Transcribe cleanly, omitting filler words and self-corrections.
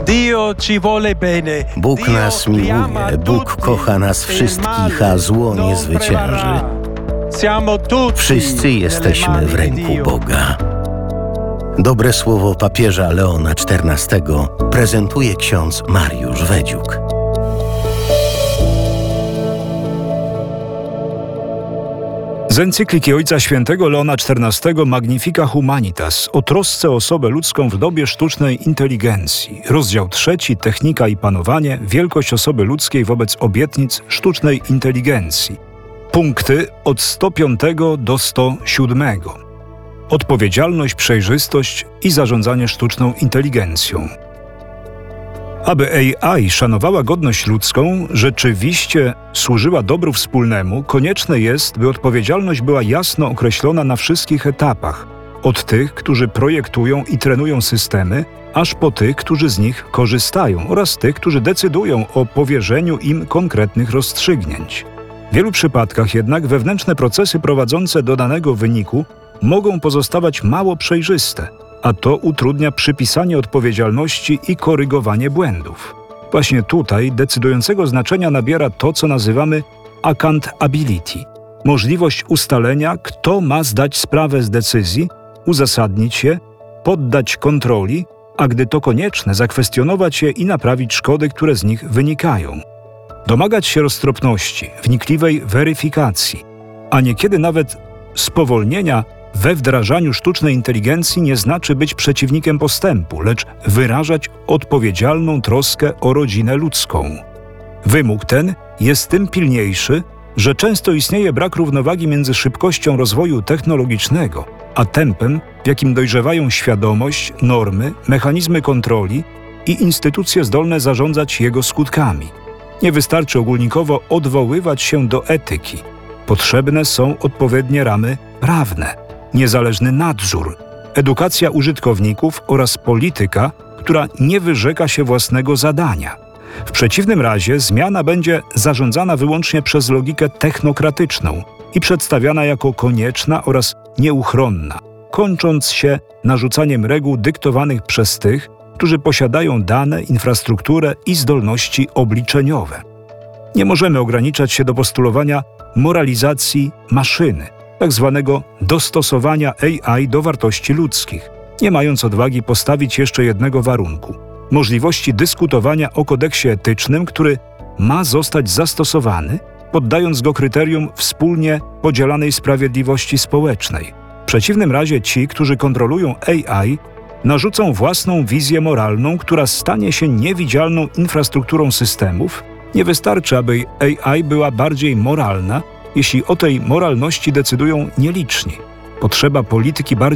Bóg nas miłuje, Bóg kocha nas wszystkich, a zło nie zwycięży. Wszyscy jesteśmy w ręku Boga. Dobre słowo papieża Leona XIV prezentuje ksiądz Mariusz Wedziuk. Z encykliki Ojca Świętego Leona XIV Magnifica Humanitas o trosce o osobę ludzką w dobie sztucznej inteligencji. Rozdział 3. Technika i panowanie. Wielkość osoby ludzkiej wobec obietnic sztucznej inteligencji. Punkty od 105 do 107. Odpowiedzialność, przejrzystość i zarządzanie sztuczną inteligencją. Aby AI szanowała godność ludzką, rzeczywiście służyła dobru wspólnemu, konieczne jest, by odpowiedzialność była jasno określona na wszystkich etapach, od tych, którzy projektują i trenują systemy, aż po tych, którzy z nich korzystają oraz tych, którzy decydują o powierzeniu im konkretnych rozstrzygnięć. W wielu przypadkach jednak wewnętrzne procesy prowadzące do danego wyniku mogą pozostawać mało przejrzyste, a to utrudnia przypisanie odpowiedzialności i korygowanie błędów. Właśnie tutaj decydującego znaczenia nabiera to, co nazywamy accountability. Możliwość ustalenia, kto ma zdać sprawę z decyzji, uzasadnić je, poddać kontroli, a gdy to konieczne, zakwestionować je i naprawić szkody, które z nich wynikają. Domagać się roztropności, wnikliwej weryfikacji, a niekiedy nawet spowolnienia we wdrażaniu sztucznej inteligencji nie znaczy być przeciwnikiem postępu, lecz wyrażać odpowiedzialną troskę o rodzinę ludzką. Wymóg ten jest tym pilniejszy, że często istnieje brak równowagi między szybkością rozwoju technologicznego, a tempem, w jakim dojrzewają świadomość, normy, mechanizmy kontroli i instytucje zdolne zarządzać jego skutkami. Nie wystarczy ogólnikowo odwoływać się do etyki. Potrzebne są odpowiednie ramy prawne, niezależny nadzór, edukacja użytkowników oraz polityka, która nie wyrzeka się własnego zadania. W przeciwnym razie zmiana będzie zarządzana wyłącznie przez logikę technokratyczną i przedstawiana jako konieczna oraz nieuchronna, kończąc się narzucaniem reguł dyktowanych przez tych, którzy posiadają dane, infrastrukturę i zdolności obliczeniowe. Nie możemy ograniczać się do postulowania moralizacji maszyny, tak zwanego dostosowania AI do wartości ludzkich, nie mając odwagi postawić jeszcze jednego warunku – możliwości dyskutowania o kodeksie etycznym, który ma zostać zastosowany, poddając go kryterium wspólnie podzielanej sprawiedliwości społecznej. W przeciwnym razie ci, którzy kontrolują AI, narzucą własną wizję moralną, która stanie się niewidzialną infrastrukturą systemów. Nie wystarczy, aby AI była bardziej moralna, jeśli o tej moralności decydują nieliczni. Potrzeba polityki bardziej